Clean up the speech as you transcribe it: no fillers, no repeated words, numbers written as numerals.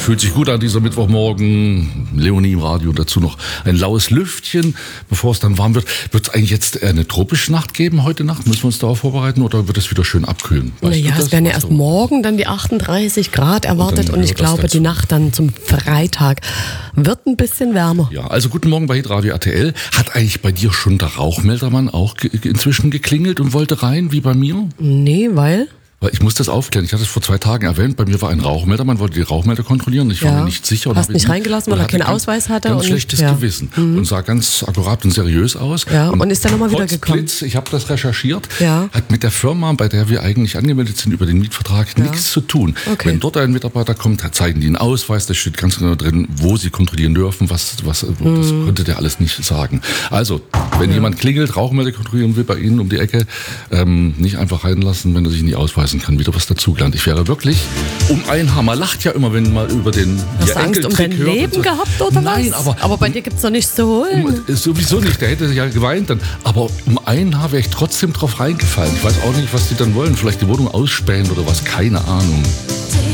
fühlt sich gut an dieser Mittwochmorgen. Leonie im Radio und dazu noch ein laues Lüftchen, bevor es dann warm wird. Wird es eigentlich jetzt eine tropische Nacht geben heute Nacht? Müssen wir uns darauf vorbereiten oder wird es wieder schön abkühlen? Naja, es werden ja erst morgen dann die 38 Grad erwartet und ich glaube, die Nacht dann zum Freitag wird ein bisschen wärmer. Ja, also guten Morgen bei Hitradio RTL. Hat eigentlich bei dir schon der Rauchmeldermann auch inzwischen geklingelt und wollte rein, wie bei mir? Nee, weil? Weil ich muss das aufklären. Ich hatte es vor 2 Tagen erwähnt. Bei mir war ein Rauchmelder. Man wollte die Rauchmelder kontrollieren. Ich war mir nicht sicher. Hast nicht reingelassen, weil er keinen Ausweis hatte. Ganz schlechtes Gewissen. Und sah ganz akkurat und seriös aus. Ja, und ist dann nochmal wieder gekommen. Ich habe das recherchiert. Ja. Hat mit der Firma, bei der wir eigentlich angemeldet sind, über den Mietvertrag nichts zu tun. Okay. Wenn dort ein Mitarbeiter kommt, zeigen die einen Ausweis. Da steht ganz genau drin, wo sie kontrollieren dürfen. Das konnte der alles nicht sagen. Also, wenn jemand klingelt, Rauchmelder kontrollieren will bei Ihnen um die Ecke, nicht einfach reinlassen, wenn er sich nicht ausweisen kann. Wieder was dazugelernt. Ich wäre wirklich um ein Haar. Man lacht ja immer, wenn mal über den Hast du Angst um dein Leben gehabt oder Nein, was? Aber bei dir gibt es doch nichts zu holen. Sowieso nicht, der hätte ja geweint dann. Aber um ein Haar wäre ich trotzdem drauf reingefallen. Ich weiß auch nicht, was die dann wollen. Vielleicht die Wohnung ausspähen oder was, keine Ahnung.